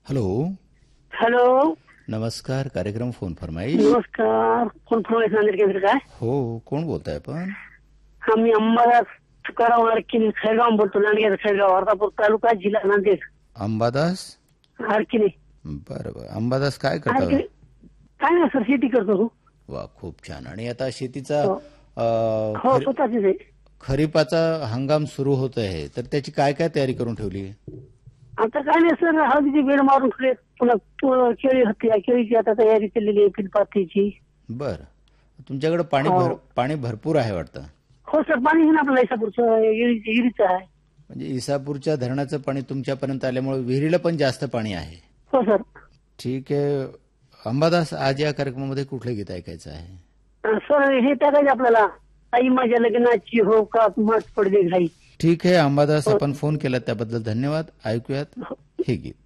Hello. Hello. नमस्कार. कार्यक्रम phone फरमाईश. नमस्कार. कोण फरमाईश नांदेड केंद्र काय? हो, कोण बोलताय पण? आम्ही अंबादास तुकाराम हरकिनी खैगाव बोलतो. नांदगाव खैगाव अर्धापूर तालुका जिल्हा नांदेड. अंबादास. हरकिनी. बरोबर. अंबादास काय करता? काय नाही सर, शेती करतो. वा, खूप छान. आणि आता शेतीचा हो, स्वतःचीच आहे. खरीपाचा हंगाम सुरू होत आहे, तर त्याची काय काय तयारी करून ठेवली? आता काय नाही सर, हळदीची बेड मारून ठेवले. पुन्हा केळी होती, केळीची आता तयारी केलेली आहे, फिरपातीची. बर. तुमच्याकडे पाणी भरपूर आहे वाटतं? हो सर, पाणी ना आपल्याला इसापूरचं विहिरीचं आहे. म्हणजे इसापूरच्या धरणाचं पाणी तुमच्यापर्यंत आल्यामुळे विहिरीला पण जास्त पाणी आहे. हो सर. ठीक आहे. अंबादास, आज या कार्यक्रमामध्ये कुठलं गीत ऐकायचं आहे? सर हे टाकायचं आपल्याला, आई माझ्या लग्नाची हो का मत पडले घाई. ठीक आहे अंबादास, आपण फोन केला त्याबद्दल धन्यवाद. ऐकूयात हे गीत.